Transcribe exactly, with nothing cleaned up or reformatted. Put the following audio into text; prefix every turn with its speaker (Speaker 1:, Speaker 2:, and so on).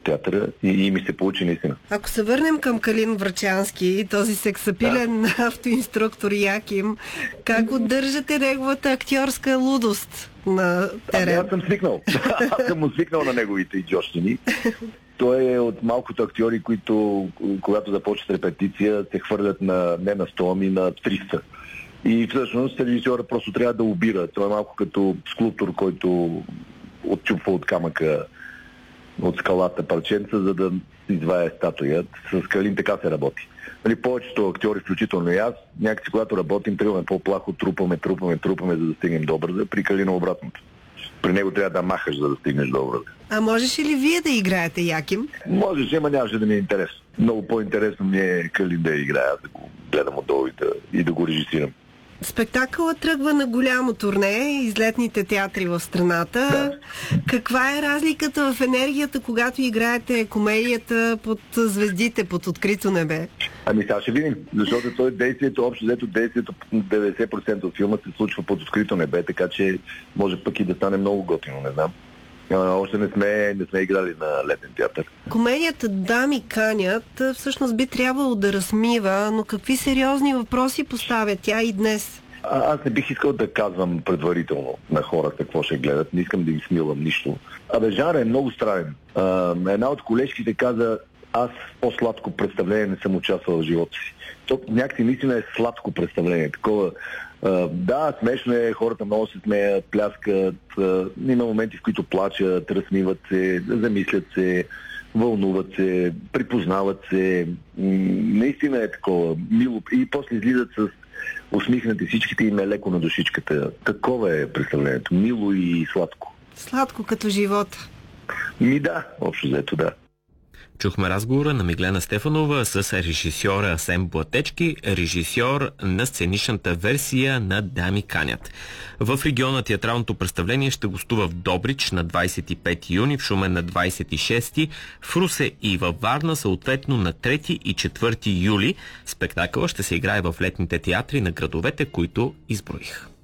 Speaker 1: театъра и, и ми се получи наистина.
Speaker 2: Ако се върнем към Калин Врачански, този сексапилен да. автоинструктор Яким, как удържате неговата актьорска лудост на терен?
Speaker 1: Аз съм свикнал. Аз съм му свикнал на неговите идиотщини. Той е от малкото актьори, които, когато започват репетиция, се хвърлят на, не на сто, ами на триста. И всъщност режисьора просто трябва да обира. Той е малко като скулптор, който отчупва от камъка, от скалата парченца, за да извая статуят. С Калин така се работи. Нали, повечето актьори, включително и аз, някакси когато работим, тръгваме по-плахо, трупаме, трупаме, трупаме, за да стигнем до образа. При Калина обратното. При него трябва да махаш, за да стигнеш до образа.
Speaker 2: А можеше ли вие да играете Яким?
Speaker 1: Можеш, ама нямаше да ми е интересно. Много по-интересно ми е Калин да играя, да го гледам отдолу и да, и да го режисирам.
Speaker 2: Спектакълът тръгва на голямо турне, излетните театри в страната.
Speaker 1: Да.
Speaker 2: Каква е разликата в енергията, когато играете комедията под звездите, под открито небе?
Speaker 1: Ами сега ще видим, защото той действието, общо взето действието, деветдесет процента от филма се случва под открито небе, така че може пък и да стане много готино, не знам. А, още не сме, не сме играли на летен театър.
Speaker 2: Комедията "Дами канят" всъщност би трябвало да размива, но какви сериозни въпроси поставя тя и днес?
Speaker 1: А, аз не бих искал да казвам предварително на хората какво ще гледат, не искам да им смилам нищо. Абе, жанрът е много странен. А, една от колежките каза: аз по-сладко представление не съм участвал в живота си. То някакси наистина е сладко представление, такова. Uh, да, смешно е, хората много се смеят, пляскат, uh, има моменти, в които плачат, размиват се, замислят се, вълнуват се, припознават се. М- наистина е такова мило. И после излизат с усмихнати всичките им е леко на душичката. Такова е представлението. Мило и сладко.
Speaker 2: Сладко като живота.
Speaker 1: Ми да, общо взето да.
Speaker 3: Чухме разговора на Миглена Стефанова с режисьора Асен Блатечки, режисьор на сценичната версия на "Дами канят". В региона театралното представление ще гостува в Добрич на двадесет и пети юни, в Шумен на двадесет и шести, в Русе и във Варна съответно на трети и четвърти юли. Спектакълът ще се играе в летните театри на градовете, които изброих.